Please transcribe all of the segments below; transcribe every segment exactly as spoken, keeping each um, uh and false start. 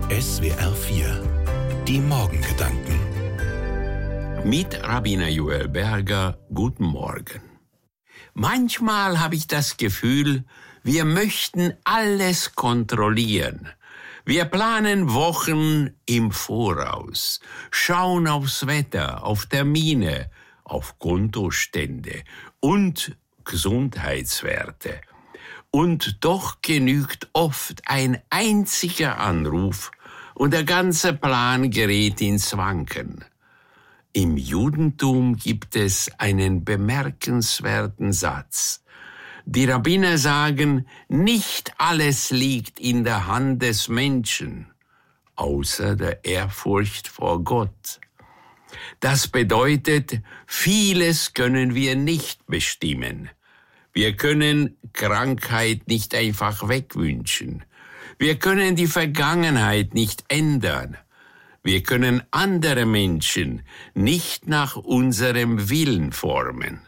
S W R vier. Die Morgengedanken. Mit Rabbiner Joel Berger, guten Morgen. Manchmal habe ich das Gefühl, wir möchten alles kontrollieren. Wir planen Wochen im Voraus, schauen aufs Wetter, auf Termine, auf Kontostände und Gesundheitswerte. Und doch genügt oft ein einziger Anruf und der ganze Plan gerät ins Wanken. Im Judentum gibt es einen bemerkenswerten Satz. Die Rabbiner sagen, nicht alles liegt in der Hand des Menschen, außer der Ehrfurcht vor Gott. Das bedeutet, vieles können wir nicht bestimmen. Wir können Krankheit nicht einfach wegwünschen. Wir können die Vergangenheit nicht ändern. Wir können andere Menschen nicht nach unserem Willen formen.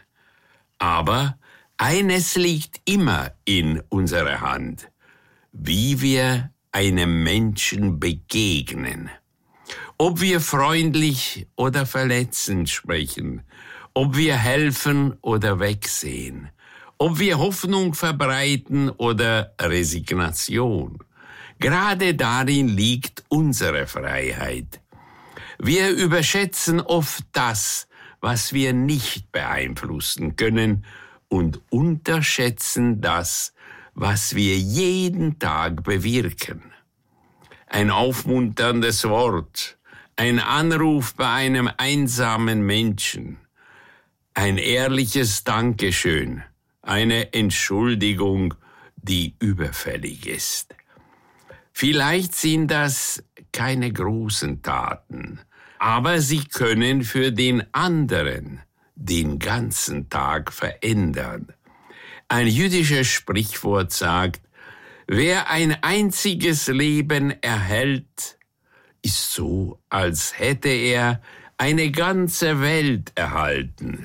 Aber eines liegt immer in unserer Hand, wie wir einem Menschen begegnen. Ob wir freundlich oder verletzend sprechen, ob wir helfen oder wegsehen, ob wir Hoffnung verbreiten oder Resignation. Gerade darin liegt unsere Freiheit. Wir überschätzen oft das, was wir nicht beeinflussen können, und unterschätzen das, was wir jeden Tag bewirken. Ein aufmunterndes Wort, ein Anruf bei einem einsamen Menschen, ein ehrliches Dankeschön, eine Entschuldigung, die überfällig ist. Vielleicht sind das keine großen Taten, aber sie können für den anderen den ganzen Tag verändern. Ein jüdisches Sprichwort sagt, wer ein einziges Leben erhält, ist so, als hätte er eine ganze Welt erhalten.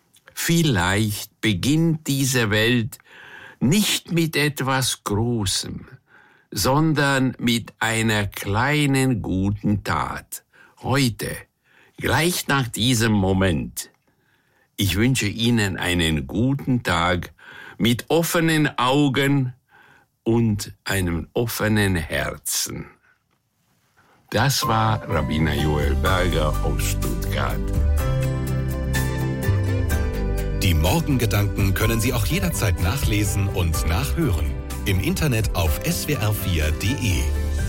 Vielleicht beginnt diese Welt nicht mit etwas Großem, sondern mit einer kleinen guten Tat. Heute, gleich nach diesem Moment. Ich wünsche Ihnen einen guten Tag mit offenen Augen und einem offenen Herzen. Das war Rabbiner Joel Berger aus Stuttgart. Die Morgengedanken können Sie auch jederzeit nachlesen und nachhören. Im Internet auf S W R vier Punkt de.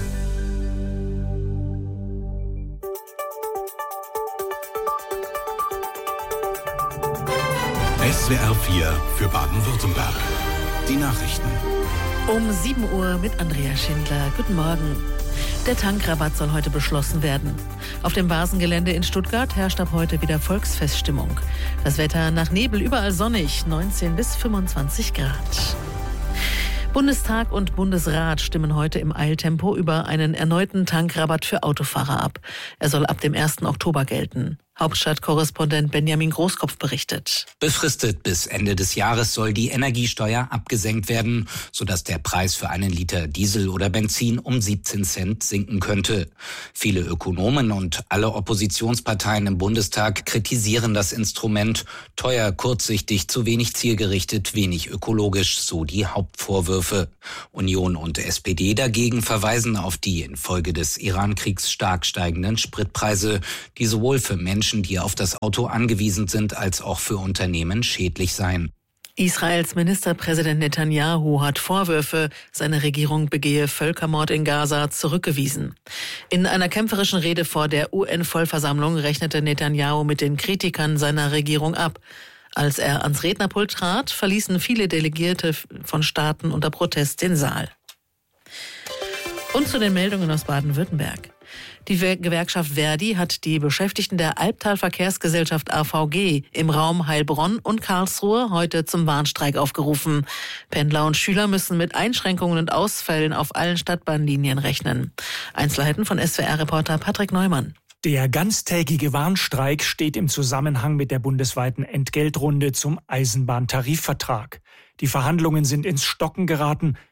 S W R vier für Baden-Württemberg. Die Nachrichten. Um sieben Uhr mit Andrea Schindler. Guten Morgen. Der Tankrabatt soll heute beschlossen werden. Auf dem Basengelände in Stuttgart herrscht ab heute wieder Volksfeststimmung. Das Wetter nach Nebel überall sonnig, neunzehn bis fünfundzwanzig Grad. Bundestag und Bundesrat stimmen heute im Eiltempo über einen erneuten Tankrabatt für Autofahrer ab. Er soll ab dem ersten Oktober gelten. Hauptstadtkorrespondent Benjamin Großkopf berichtet. Befristet bis Ende des Jahres soll die Energiesteuer abgesenkt werden, sodass der Preis für einen Liter Diesel oder Benzin um siebzehn Cent sinken könnte. Viele Ökonomen und alle Oppositionsparteien im Bundestag kritisieren das Instrument. Teuer, kurzsichtig, zu wenig zielgerichtet, wenig ökologisch, so die Hauptvorwürfe. Union und S P D dagegen verweisen auf die infolge des Iran-Kriegs stark steigenden Spritpreise, die sowohl für Menschen, die auf das Auto angewiesen sind, als auch für Unternehmen schädlich seien. Israels Ministerpräsident Netanyahu hat Vorwürfe, seine Regierung begehe Völkermord in Gaza, zurückgewiesen. In einer kämpferischen Rede vor der U N-Vollversammlung rechnete Netanyahu mit den Kritikern seiner Regierung ab. Als er ans Rednerpult trat, verließen viele Delegierte von Staaten unter Protest den Saal. Und zu den Meldungen aus Baden-Württemberg. Die Gewerkschaft Verdi hat die Beschäftigten der Albtal-Verkehrsgesellschaft A V G im Raum Heilbronn und Karlsruhe heute zum Warnstreik aufgerufen. Pendler und Schüler müssen mit Einschränkungen und Ausfällen auf allen Stadtbahnlinien rechnen. Einzelheiten von S W R-Reporter Patrick Neumann. Der ganztägige Warnstreik steht im Zusammenhang mit der bundesweiten Entgeltrunde zum Eisenbahntarifvertrag. Die Verhandlungen sind ins Stocken geraten.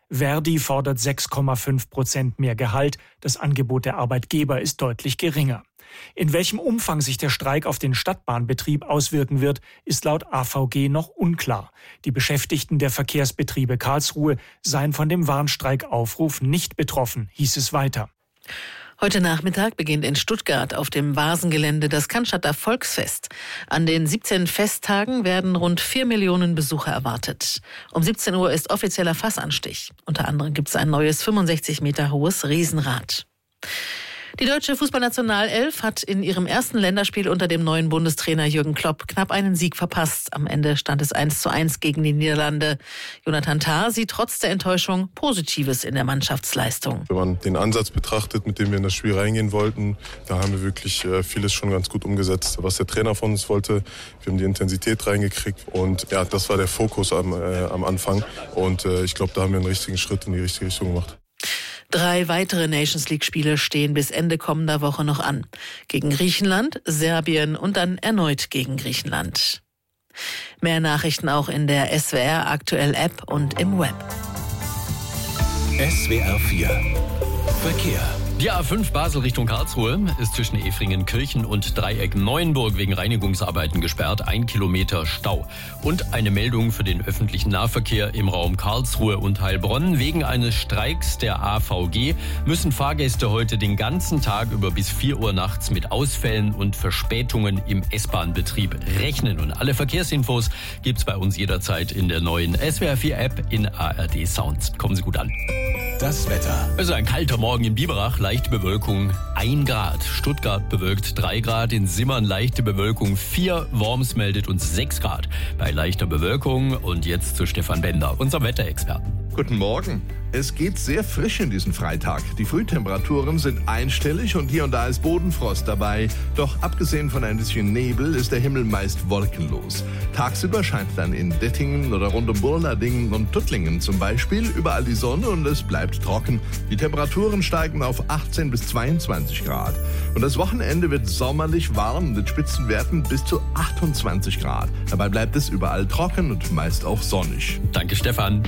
Verdi fordert sechs Komma fünf Prozent mehr Gehalt. Das Angebot der Arbeitgeber ist deutlich geringer. In welchem Umfang sich der Streik auf den Stadtbahnbetrieb auswirken wird, ist laut A V G noch unklar. Die Beschäftigten der Verkehrsbetriebe Karlsruhe seien von dem Warnstreikaufruf nicht betroffen, hieß es weiter. Heute Nachmittag beginnt in Stuttgart auf dem Vasengelände das Cannstatter Volksfest. An den siebzehn Festtagen werden rund vier Millionen Besucher erwartet. Um siebzehn Uhr ist offizieller Fassanstich. Unter anderem gibt es ein neues fünfundsechzig Meter hohes Riesenrad. Die deutsche Fußballnationalelf hat in ihrem ersten Länderspiel unter dem neuen Bundestrainer Jürgen Klopp knapp einen Sieg verpasst. Am Ende stand es eins zu eins gegen die Niederlande. Jonathan Tah sieht trotz der Enttäuschung Positives in der Mannschaftsleistung. Wenn man den Ansatz betrachtet, mit dem wir in das Spiel reingehen wollten, da haben wir wirklich vieles schon ganz gut umgesetzt, was der Trainer von uns wollte. Wir haben die Intensität reingekriegt und ja, das war der Fokus am, äh, am Anfang. Und äh, ich glaube, da haben wir einen richtigen Schritt in die richtige Richtung gemacht. Drei weitere Nations-League-Spiele stehen bis Ende kommender Woche noch an. Gegen Griechenland, Serbien und dann erneut gegen Griechenland. Mehr Nachrichten auch in der S W R Aktuell App und im Web. S W R vier Verkehr. Die A fünf Basel Richtung Karlsruhe ist zwischen Efringen-Kirchen und Dreieck-Neuenburg wegen Reinigungsarbeiten gesperrt. Ein Kilometer Stau. Und eine Meldung für den öffentlichen Nahverkehr im Raum Karlsruhe und Heilbronn. Wegen eines Streiks der A V G müssen Fahrgäste heute den ganzen Tag über bis vier Uhr nachts mit Ausfällen und Verspätungen im S-Bahn-Betrieb rechnen. Und alle Verkehrsinfos gibt's bei uns jederzeit in der neuen S W R vier App in A R D Sounds. Kommen Sie gut an. Das Wetter. Es ist ein kalter Morgen in Biberach, leichte Bewölkung ein Grad. Stuttgart bewölkt drei Grad, in Simmern leichte Bewölkung vier, Worms meldet uns sechs Grad. Bei leichter Bewölkung und jetzt zu Stefan Bender, unserem Wetterexperten. Guten Morgen. Es geht sehr frisch in diesen Freitag. Die Frühtemperaturen sind einstellig und hier und da ist Bodenfrost dabei. Doch abgesehen von ein bisschen Nebel ist der Himmel meist wolkenlos. Tagsüber scheint dann in Dettingen oder rund um Burladingen und Tuttlingen zum Beispiel überall die Sonne und es bleibt trocken. Die Temperaturen steigen auf achtzehn bis zweiundzwanzig Grad. Und das Wochenende wird sommerlich warm mit Spitzenwerten bis zu achtundzwanzig Grad. Dabei bleibt es überall trocken und meist auch sonnig. Danke, Stefan.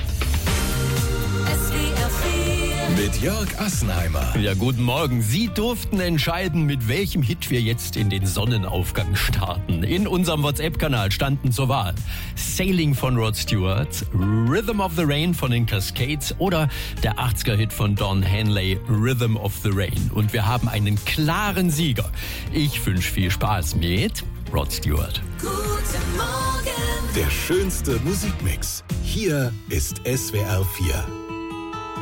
Mit Jörg Assenheimer. Ja, guten Morgen. Sie durften entscheiden, mit welchem Hit wir jetzt in den Sonnenaufgang starten. In unserem WhatsApp-Kanal standen zur Wahl Sailing von Rod Stewart, Rhythm of the Rain von den Cascades oder der achtziger-Hit von Don Henley, Rhythm of the Rain. Und wir haben einen klaren Sieger. Ich wünsche viel Spaß mit Rod Stewart. Guten Morgen. Der schönste Musikmix. Hier ist S W R vier.